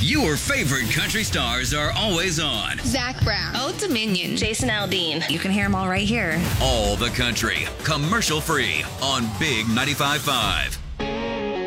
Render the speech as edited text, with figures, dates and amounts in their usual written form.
Your favorite country stars are always on. Zach Brown. Old Dominion. Jason Aldean. You can hear them all right here. All the country, commercial free on Big 95.5.